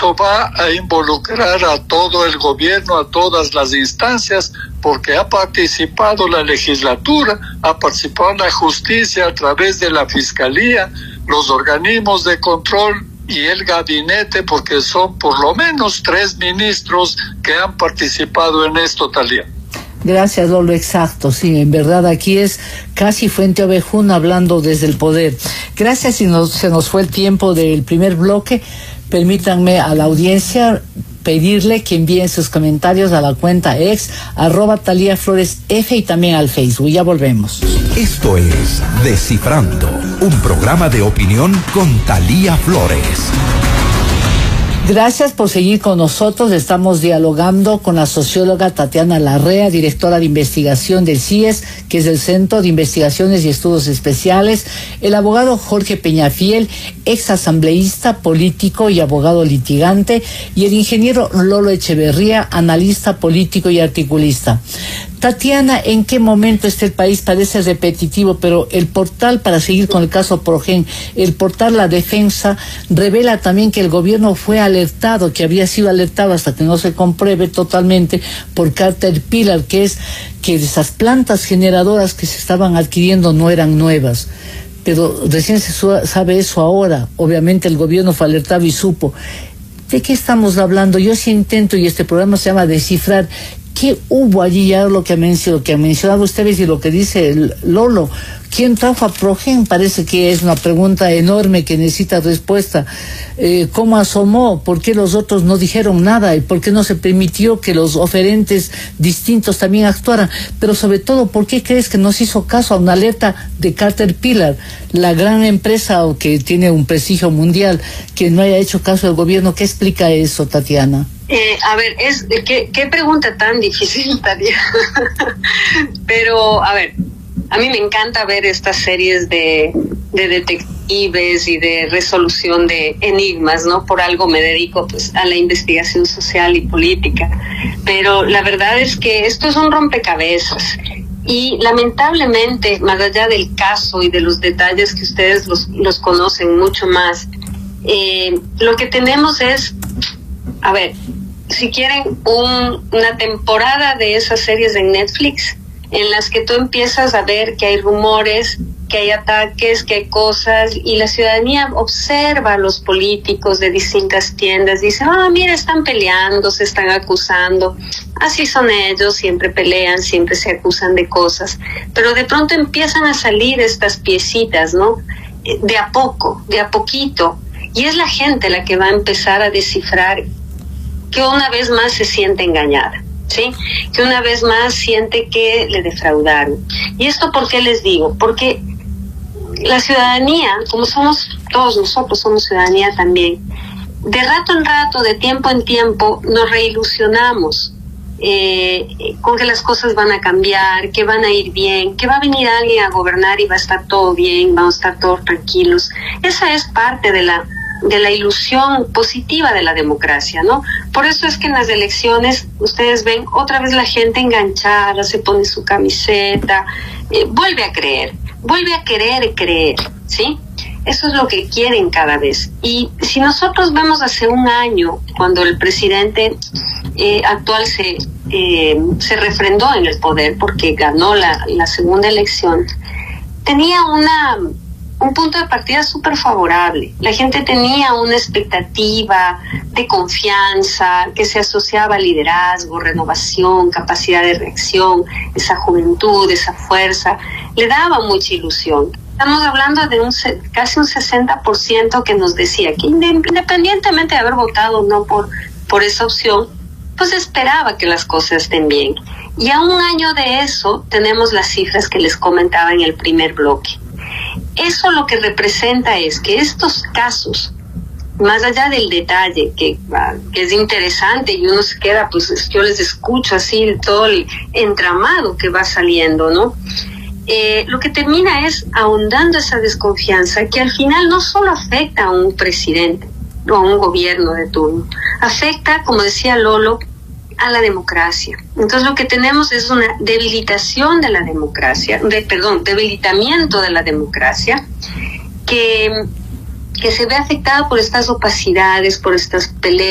esto va a involucrar a todo el gobierno, a todas las instancias, porque ha participado la legislatura, ha participado la justicia a través de la fiscalía, los organismos de control y el gabinete, porque son por lo menos 3 ministros que han participado en esto, Talía. Gracias, Lolo. Exacto, sí, en verdad aquí es casi Fuente Ovejuna hablando desde el poder. Gracias, y se nos fue el tiempo del primer bloque. Permítanme a la audiencia pedirle que envíen sus comentarios a la cuenta @TalíaFloresF y también al Facebook. Ya volvemos. Esto es Descifrando, un programa de opinión con Talía Flores. Gracias por seguir con nosotros. Estamos dialogando con la socióloga Tatiana Larrea, directora de investigación del CIES, que es el Centro de Investigaciones y Estudios Especiales, el abogado Jorge Peñafiel, ex asambleísta, político y abogado litigante, y el ingeniero Lolo Echeverría, analista político y articulista. Tatiana, ¿en qué momento está el país? Parece repetitivo, pero el portal, para seguir con el caso Progen, el portal La Defensa revela también que el gobierno fue alertado, que había sido alertado hasta que no se compruebe totalmente por Caterpillar, que es que esas plantas generadoras que se estaban adquiriendo no eran nuevas. Pero recién se sabe eso ahora. Obviamente el gobierno fue alertado y supo. ¿De qué estamos hablando? Yo sí intento, y este programa se llama Descifrar, ¿qué hubo allí? Ya lo que ha mencionado ustedes y lo que dice el Lolo. ¿Quién trajo a Progen? Parece que es una pregunta enorme que necesita respuesta. ¿Cómo asomó? ¿Por qué los otros no dijeron nada? ¿Y por qué no se permitió que los oferentes distintos también actuaran? Pero sobre todo, ¿por qué crees que no se hizo caso a una alerta de Caterpillar, la gran empresa que tiene un prestigio mundial, que no haya hecho caso del gobierno? ¿Qué explica eso, Tatiana? A ver, ¿qué pregunta tan difícil, Tatiana? Pero, a ver, a mí me encanta ver estas series de detectives y de resolución de enigmas, ¿no? Por algo me dedico pues a la investigación social y política. Pero la verdad es que esto es un rompecabezas. Y lamentablemente, más allá del caso y de los detalles que ustedes los conocen mucho más, lo que tenemos es, a ver, si quieren, una temporada de esas series en Netflix en las que tú empiezas a ver que hay rumores, que hay ataques, que hay cosas, y la ciudadanía observa a los políticos de distintas tiendas, dice, mira, están peleando, se están acusando, así son ellos, siempre pelean, siempre se acusan de cosas, pero de pronto empiezan a salir estas piecitas, ¿no? De a poco, de a poquito, y es la gente la que va a empezar a descifrar, que una vez más se siente engañada, ¿sí? Que una vez más siente que le defraudaron. ¿Y esto por qué les digo? Porque la ciudadanía, como somos todos nosotros, somos ciudadanía también, de rato en rato, de tiempo en tiempo, nos reilusionamos con que las cosas van a cambiar, que van a ir bien, que va a venir alguien a gobernar y va a estar todo bien, vamos a estar todos tranquilos. Esa es parte de la ilusión positiva de la democracia, ¿no? Por eso es que en las elecciones ustedes ven otra vez la gente enganchada, se pone su camiseta, vuelve a creer, vuelve a querer creer, ¿sí? Eso es lo que quieren cada vez. Y si nosotros vemos hace un año, cuando el presidente actual se refrendó en el poder porque ganó la segunda elección, tenía un punto de partida súper favorable. La gente tenía una expectativa de confianza que se asociaba a liderazgo, renovación, capacidad de reacción, esa juventud, esa fuerza, le daba mucha ilusión. Estamos hablando de casi un 60% que nos decía que independientemente de haber votado o no por esa opción, pues esperaba que las cosas estén bien. Y a un año de eso tenemos las cifras que les comentaba en el primer bloque. Eso lo que representa es que estos casos, más allá del detalle, que es interesante y uno se queda, pues yo les escucho así todo el entramado que va saliendo, ¿no? Lo que termina es ahondando esa desconfianza que al final no solo afecta a un presidente o a un gobierno de turno, afecta, como decía Lolo, a la democracia. Entonces lo que tenemos es una debilitación de la democracia, debilitamiento de la democracia que se ve afectada por estas opacidades, por estas peleas